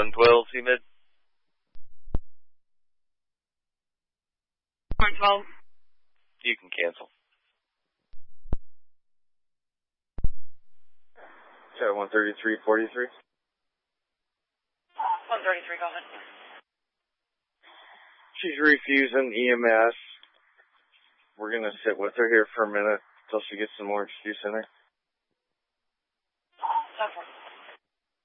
112, C-Mid. 112. You can cancel. Cat 133.43. 133, go ahead. She's refusing EMS. We're going to sit with her here for a minute until she gets some more juice in her.